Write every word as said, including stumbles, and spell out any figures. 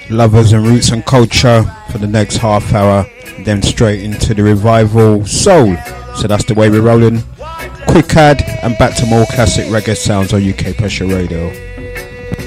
Lovers and roots and culture for the next half hour, then straight into the revival soul. So that's the way we're rolling. Quick ad and back to more classic reggae sounds on U K Pressure Radio.